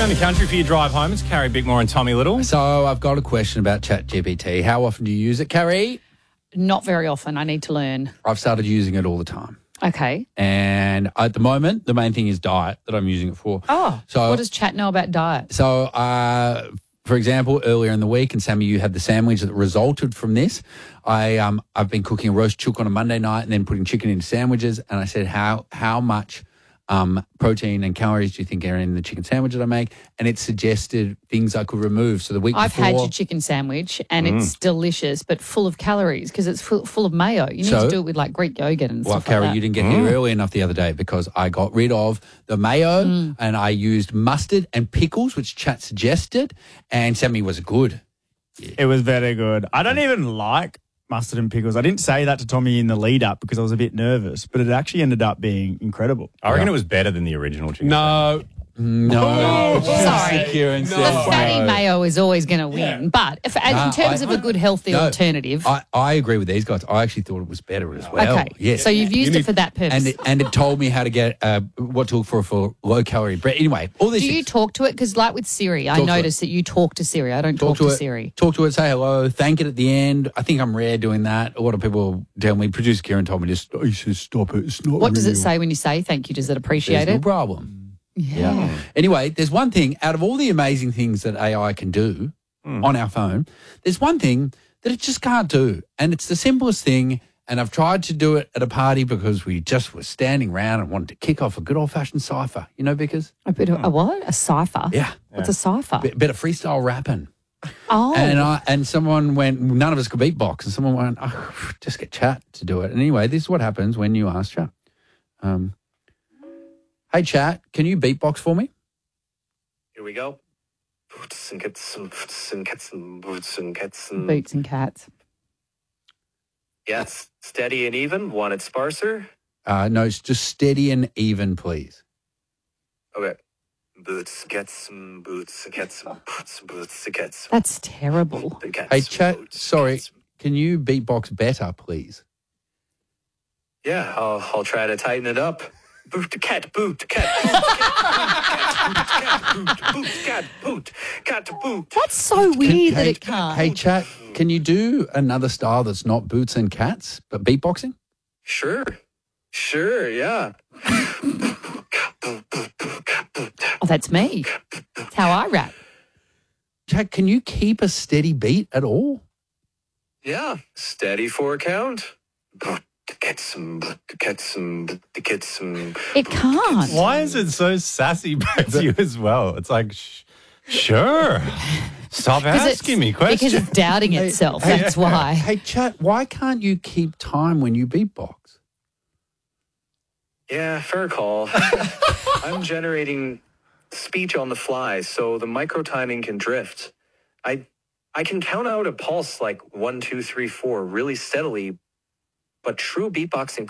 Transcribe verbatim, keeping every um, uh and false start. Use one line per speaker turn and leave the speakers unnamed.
around the country for your drive home. It's Carrie Bickmore and Tommy Little.
So I've got a question about ChatGPT. How often do you use it, Carrie?
Not very often. I need to learn.
I've started using it all the time.
Okay.
And at the moment, the main thing is diet that I'm using it for.
Oh,
so
what does Chat know about diet?
So, uh, for example, earlier in the week, and Sammy, you had the sandwich that resulted from this. I um I've been cooking a roast chook on a Monday night and then putting chicken into sandwiches. And I said, how how much um protein and calories do you think are in the chicken sandwich that I make? And it suggested things I could remove. So the week
I've
before,
had your chicken sandwich and
Mm.
it's delicious, but full of calories because it's full, full of mayo. You need
So-
to do it with like Greek yogurt and
Well,
stuff
Carrie,
like that.
you didn't get here early enough the other day because I got rid of the mayo
Mm.
and I used mustard and pickles, which Chat suggested, and Sammy was good.
It was very good. I don't even like mustard and pickles. I didn't say that to Tommy in the lead up because I was a bit nervous, but it actually ended up being incredible.
I reckon it was better than the original chicken.
No.
No.
Sorry.
Kieran
The
says
fatty
no.
mayo is always going to win. But if, as,
Nah,
in terms
I-
of a good, healthy
No,
alternative.
I, I agree with these guys. I actually thought it was better as well.
Okay.
Yes.
So you've used
You
it for that purpose.
And it, and it told me how to get uh, what to look for for low calorie bread. Anyway, all these
Do you
things.
talk to it? Because like with Siri, I
Talk to
notice that you talk to Siri. I don't talk, to,
it,
Siri.
Talk to it, say hello, thank it at the end. I think I'm rare doing that. A lot of people tell me, producer Kieran told me just, oh, you should stop it. It's not
What does it
real."
say when you say thank you? Does it appreciate
There's no
it?
problem.
Yeah.
Yeah. Anyway, there's one thing out of all the amazing things that A I can do on our phone, there's one thing that it just can't do. And it's the simplest thing. And I've tried to do it at a party because we just were standing around and wanted to kick off a good old fashioned cipher. You know, because
A bit of a what? A cipher?
yeah,
What's a cipher?
bit, bit of freestyle rapping.
Oh.
And I and someone went, none of us could beatbox. And someone went, oh, just get Chat to do it. And anyway, this is what happens when you ask Chat. Um, hey, Chat, can you beatbox for me?
Here we go. Boots and cats and boots and cats and boots and cats and...
Boots and cats.
Yes, steady and even. Want it sparser?
Uh, no, it's just steady and even, please.
Okay. Boots, cats, and boots, and cats, and boots, and boots, and cats.
That's terrible.
and cats,
Hey,
and
Chat,
boots,
sorry,
cats.
can you beatbox better, please?
Yeah, I'll, I'll try to tighten it up. Boot, cat, boot, cat, boot, cat, boot, cat, boot, boot, cat, boot, cat, boot.
That's so weird that
hey,
it can't.
Hey, Chat, can you do another style that's not boots and cats, but beatboxing?
Sure, sure, yeah.
Oh, that's me. That's how I rap.
Chat, can you keep a steady beat at all?
Yeah, steady four count. Boot, Get some, get some, get some.
It can't.
Why is it so sassy back to you as well? It's like, sh- sure. Stop
'Cause it's-
asking me
Because
questions.
it's doubting itself. That's why.
Hey, Chat, why can't you keep time when you beatbox?
Yeah, fair call. I'm generating speech on the fly, so the micro timing can drift. I, I can count out a pulse like one, two, three, four really steadily, but true beatboxing